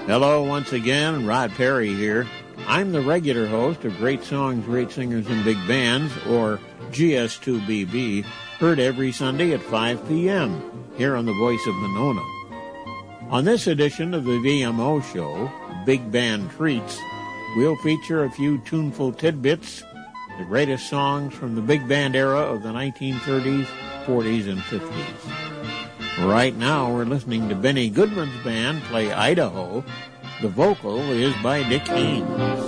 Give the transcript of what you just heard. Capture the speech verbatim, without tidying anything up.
Hello once again, Rod Perry here. I'm the regular host of Great Songs, Great Singers, and Big Bands, or G S two B B, heard every Sunday at five p.m. here on the Voice of Monona. On this edition of the V M O show, Big Band Treats, we'll feature a few tuneful tidbits, the greatest songs from the big band era of the nineteen thirties, forties, and fifties. Right now, we're listening to Benny Goodman's band play Idaho. The vocal is by Dick Haynes.